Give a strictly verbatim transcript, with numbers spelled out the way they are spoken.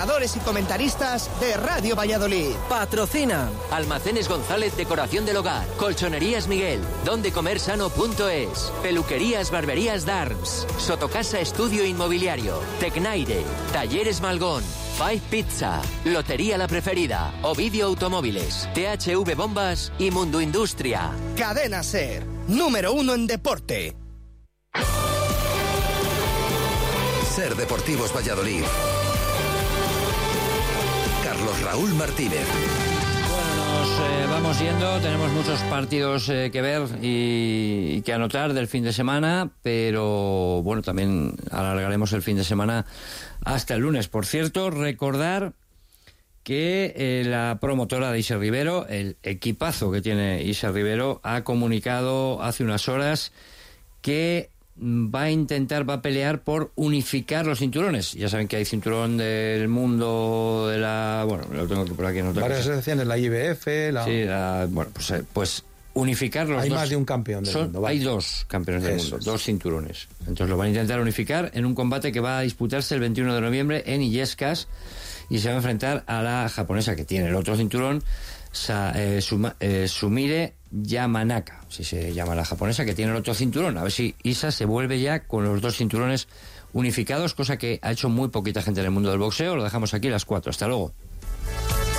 y comentaristas de Radio Valladolid. Patrocina Almacenes González, decoración del hogar. Colchonerías Miguel, donde comer sano punto es. Peluquerías Barberías Darms. Sotocasa Estudio Inmobiliario. Tecnaire. Talleres Malgón. Five Pizza. Lotería La Preferida. Ovidio Automóviles. T H V Bombas y Mundo Industria. Cadena Ser, número uno en deporte. Ser Deportivos Valladolid. Carlos Raúl Martínez. Bueno, nos eh, vamos yendo, tenemos muchos partidos eh, que ver y, y que anotar del fin de semana, pero bueno, también alargaremos el fin de semana hasta el lunes. Por cierto, recordar que eh, la promotora de Isa Rivero, el equipazo que tiene Isa Rivero, ha comunicado hace unas horas que va a intentar, va a pelear por unificar los cinturones. Ya saben que hay cinturón del mundo de la... Bueno, lo tengo que por aquí anotar. Varias asociaciones, la I B F, la... Sí, la, bueno, pues, pues unificar los hay dos... Hay más de un campeón del son, mundo. Vale. Hay dos campeones del Eso mundo, es. dos cinturones. Entonces lo van a intentar unificar en un combate que va a disputarse el veintiuno de noviembre en Illescas y se va a enfrentar a la japonesa que tiene el otro cinturón, Sa, eh, Suma, eh, Sumire Yamanaka, si se llama la japonesa, que tiene el otro cinturón. A ver si Isa se vuelve ya con los dos cinturones unificados, cosa que ha hecho muy poquita gente en el mundo del boxeo. Lo dejamos aquí a las cuatro. Hasta luego.